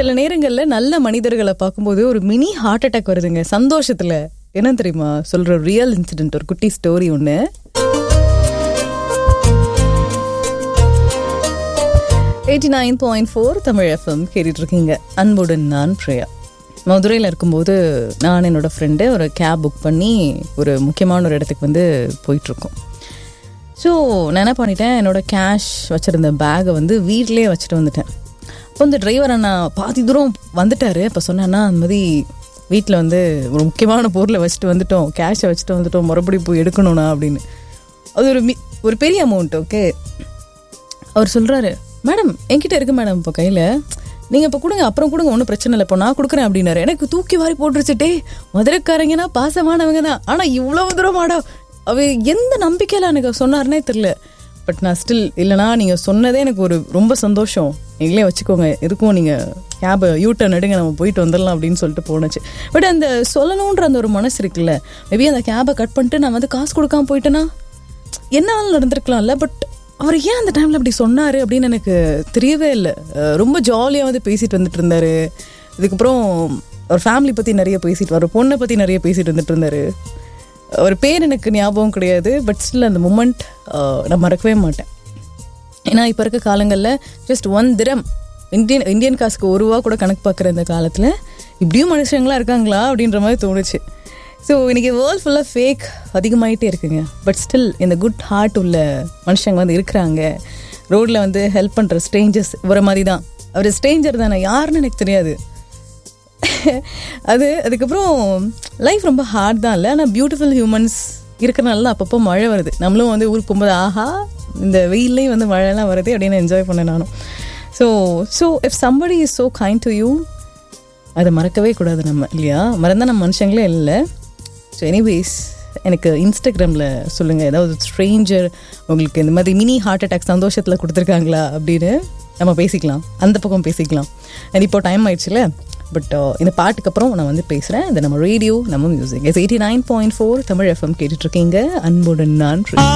சில நேரங்கள்ல நல்ல மனிதர்களை பார்க்கும்போது ஒரு மினி ஹார்ட் அட்டாக் வருதுங்க சந்தோஷத்துல. என்ன தெரியுமா சொல்ற ரியல் இன்சிடென்ட், ஒரு குட்டி ஸ்டோரி ஒண்ணு. 89.4 தமிழ் எஃப்எம் கேட்டுட்டு இருக்கீங்க. அன்புடன் நான் பிரியா. மதுரையில் இருக்கும்போது நான் என்னோட ஃப்ரெண்டு ஒரு கேப் புக் பண்ணி ஒரு முக்கியமான ஒரு இடத்துக்கு வந்து போயிட்டுருக்கோம். ஸோ நான் என்ன பண்ணிட்டேன், என்னோடய கேஷ் வச்சுருந்த பேகை வந்து வீட்டிலே வச்சுட்டு வந்துட்டேன். அப்போ இந்த டிரைவர் அண்ணா பாதி தூரம் வந்துட்டார். இப்போ சொன்னேன்னா அந்த மாதிரி வீட்டில் வந்து ஒரு முக்கியமான பொருளை வச்சுட்டு வந்துட்டோம், கேஷை வச்சுட்டு வந்துட்டோம், மறுபடியும் போய் எடுக்கணும்னா அப்படின்னு. அது ஒரு பெரிய அமௌண்ட். ஓகே, அவர் சொல்கிறாரு, மேடம் என்கிட்ட இருக்கு மேடம் இப்போ கையில், நீங்கள் இப்போ கொடுங்க, அப்புறம் கொடுங்க, ஒன்றும் பிரச்சனை இல்லை, இப்போ நான் கொடுக்குறேன் அப்படின்னாரு. எனக்கு தூக்கி வாரி போட்டுருச்சுட்டே. மதுரைக்காரங்கன்னா பாசமானவங்க தான், ஆனால் இவ்வளோ தூரமாடா அவ எந்த நம்பிக்கையில் எனக்கு சொன்னார்னே தெரில. பட் நான் ஸ்டில் இல்லைனா நீங்கள் சொன்னதே எனக்கு ஒரு ரொம்ப சந்தோஷம், நீங்களே வச்சுக்கோங்க, இருக்கும் நீங்கள் கேபை யூட்டர்ன் எடுங்க, நம்ம போயிட்டு வந்துடலாம் அப்படின்னு சொல்லிட்டு போனச்சு. பட் அந்த சொல்லணுன்ற அந்த ஒரு மனசு இருக்குல்ல, மேபி அந்த கேபை கட் பண்ணிட்டு நான் வந்து காசு கொடுக்காம போயிட்டேன்னா என்னாலும் நடந்திருக்கலாம்ல. பட் அவர் ஏன் அந்த டைமில் அப்படி சொன்னார் அப்படின்னு எனக்கு தெரியவே இல்லை. ரொம்ப ஜாலியாக வந்து பேசிட்டு வந்துட்டு இருந்தார். இதுக்கப்புறம் ஒரு ஃபேமிலி பற்றி நிறைய பேசிட்டு, ஒரு பொண்ணை பற்றி நிறைய பேசிட்டு வந்துட்டு இருந்தார். ஒரு பேர் எனக்கு ஞாபகம் கிடையாது, பட் ஸ்டில் அந்த மூமெண்ட் நான் மறக்கவே மாட்டேன். ஏன்னா இப்போ இருக்க காலங்களில் ஜஸ்ட் 1 திரம் இந்தியன் காசுக்கு ₹1 கூட கணக்கு பார்க்குற இந்த காலத்தில் இப்படியும் மனுஷங்களாம் இருக்காங்களா அப்படின்ற மாதிரி தோணுச்சு. ஸோ இன்றைக்கி வேர்ல்ட் ஃபுல்லாக ஃபேக் அதிகமாகிட்டே இருக்குங்க. பட் ஸ்டில் இந்த குட் ஹார்ட் உள்ள மனுஷங்க வந்து இருக்கிறாங்க. ரோட்டில் வந்து ஹெல்ப் பண்ணுற ஸ்ட்ரேஞ்சர்ஸ் இவரை மாதிரி தான். அவர் ஸ்ட்ரேஞ்சர் தானே, யாருன்னு எனக்கு தெரியாது. அதுக்கப்புறம் லைஃப் ரொம்ப ஹார்ட் தான் இல்லை, ஆனால் பியூட்டிஃபுல் ஹியூமன்ஸ் இருக்கிறனால தான் அப்பப்போ மழை வருது. நம்மளும் வந்து ஊருக்கு போகும்போது ஆஹா இந்த வெயில்லையும் வந்து மழைலாம் வருது அப்படின்னு என்ஜாய் பண்ணேன் நானும். So if somebody is so kind to you, அதை மறக்கவே கூடாது நம்ம, இல்லையா? மறந்தால் நம்ம மனுஷங்களே இல்லை. ஸோ எனிவேஸ், எனக்கு இன்ஸ்டாகிராமில் சொல்லுங்கள், ஏதாவது ஸ்ட்ரேஞ்சர் உங்களுக்கு இந்த மாதிரி மினி ஹார்ட் அட்டாக் சந்தோஷத்தில் கொடுத்துருக்காங்களா அப்படின்னு நம்ம பேசிக்கலாம், அந்த பக்கம் பேசிக்கலாம். அண்ட் இப்போ டைம் ஆயிடுச்சுல. பட் இந்த பாட்டுக்கு அப்புறம் நான் வந்து பேசுகிறேன். இது நம்ம ரேடியோ, நம்ம மியூசிக். 89.4 தமிழ் எஃப்எம் கேட்டுட்ருக்கீங்க. அன்புடன் நான்